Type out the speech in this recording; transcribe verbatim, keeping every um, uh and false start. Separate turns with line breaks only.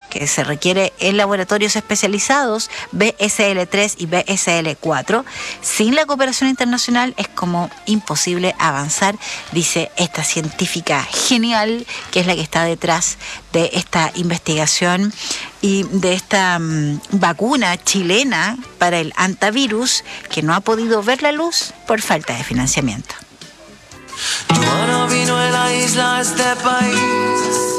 que se requiere en laboratorios especializados, B S L tres y B S L cuatro. Sin la cooperación internacional es como imposible avanzar, dice esta científica genial, que es la que está detrás de esta investigación y de esta um, vacuna chilena para el antivirus, que no ha podido ver la luz por falta de financiamiento.
Tu mano vino en la isla a este país.